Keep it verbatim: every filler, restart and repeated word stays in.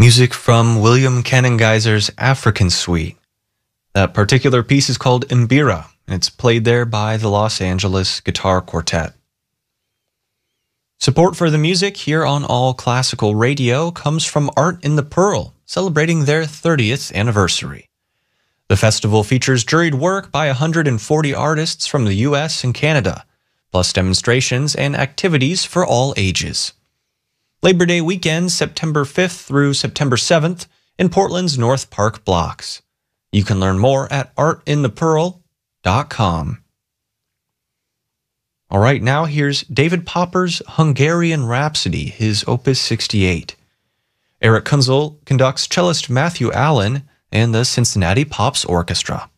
Music from William Kanengeiser's African Suite. That particular piece is called Mbira, and it's played there by the Los Angeles Guitar Quartet. Support for the music here on All Classical Radio comes from Art in the Pearl, celebrating their thirtieth anniversary. The festival features juried work by one hundred forty artists from the U S and Canada, plus demonstrations and activities for all ages. Labor Day weekend, September fifth through September seventh, in Portland's North Park blocks. You can learn more at art in the pearl dot com. All right, now here's David Popper's Hungarian Rhapsody, his Opus sixty-eight. Eric Kunzel conducts cellist Matthew Allen and the Cincinnati Pops Orchestra.